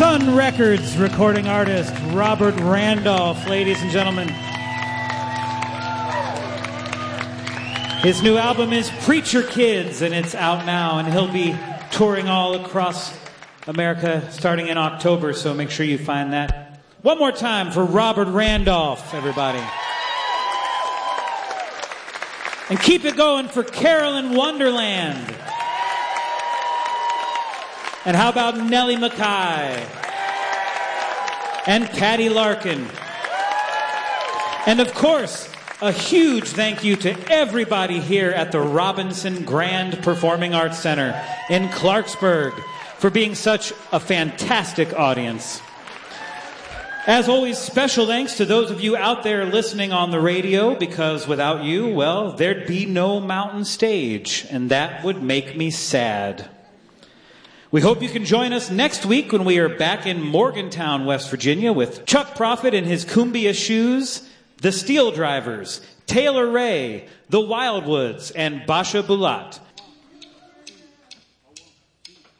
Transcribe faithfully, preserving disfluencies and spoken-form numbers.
Sun Records recording artist Robert Randolph, ladies and gentlemen. His new album is Preacher Kids, and it's out now, and he'll be touring all across America starting in October, so make sure you find that. One more time for Robert Randolph, everybody. And keep it going for Carolyn Wonderland. And how about Nellie Mackay? And Patty Larkin. And of course, a huge thank you to everybody here at the Robinson Grand Performing Arts Center in Clarksburg for being such a fantastic audience. As always, special thanks to those of you out there listening on the radio, because without you, well, there'd be no Mountain Stage, and that would make me sad. We hope you can join us next week when we are back in Morgantown, West Virginia, with Chuck Prophet in his Cumbia Shoes, the Steel Drivers, Taylor Ray, the Wildwoods, and Basha Bulat.